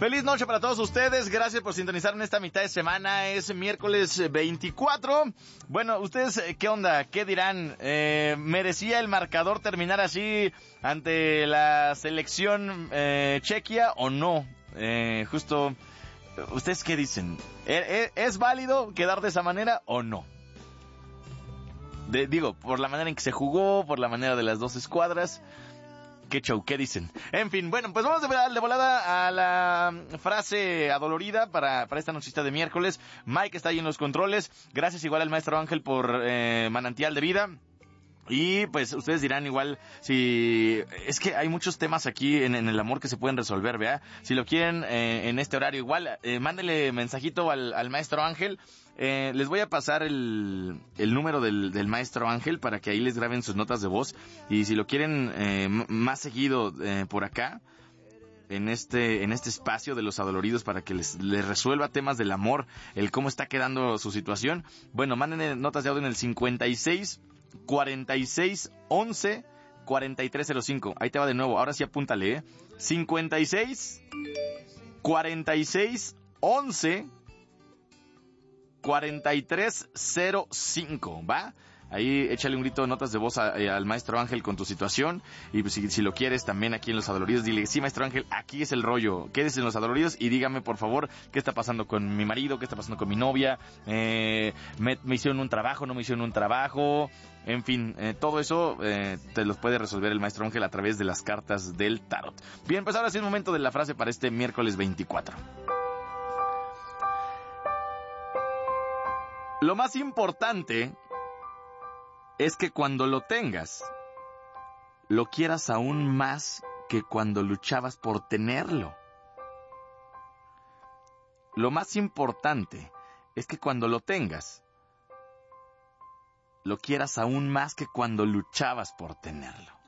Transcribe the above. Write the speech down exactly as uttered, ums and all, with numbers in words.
Feliz noche para todos ustedes, gracias por sintonizar en esta mitad de semana, es miércoles veinticuatro. Bueno, ustedes, ¿qué onda? ¿Qué dirán? Eh, ¿Merecía el marcador terminar así ante la selección eh, chequia o no? Eh, justo, ¿ustedes qué dicen? ¿Es, es válido quedar de esa manera o no? De, digo, por la manera en que se jugó, por la manera de las dos escuadras. Qué show, ¿qué dicen? En fin, bueno, pues vamos de, de volada a la frase adolorida para, para esta nochita de miércoles. Mike está ahí en los controles. Gracias igual al maestro Ángel por eh, manantial de vida. Y pues ustedes dirán igual si... Es que hay muchos temas aquí en, en el amor que se pueden resolver, ¿vea? Si lo quieren eh, en este horario igual, eh, mándenle mensajito al, al maestro Ángel. Eh, les voy a pasar el, el número del, del maestro Ángel para que ahí les graben sus notas de voz. Y si lo quieren eh, m- más seguido eh, por acá, en este en este espacio de los adoloridos para que les, les resuelva temas del amor, el cómo está quedando su situación, bueno, mándenle notas de audio en el cincuenta y seis cuarenta y seis once cuarenta y tres cero cinco. Ahí te va de nuevo, ahora sí apúntale, ¿eh? cincuenta y seis cuarenta y seis once cuarenta y tres cero cinco, ¿va? Ahí échale un grito de notas de voz a, eh, al maestro Ángel con tu situación. Y pues, si, si lo quieres también aquí en Los Adoloridos, dile, sí, maestro Ángel, aquí es el rollo. Quédese en Los Adoloridos y dígame, por favor, qué está pasando con mi marido, qué está pasando con mi novia. Eh, me, me hicieron un trabajo, no me hicieron un trabajo. En fin, eh, todo eso eh, te los puede resolver el maestro Ángel a través de las cartas del tarot. Bien, pues ahora sí es momento de la frase para este miércoles veinticuatro. Lo más importante es que cuando lo tengas, lo quieras aún más que cuando luchabas por tenerlo. Lo más importante es que cuando lo tengas, lo quieras aún más que cuando luchabas por tenerlo.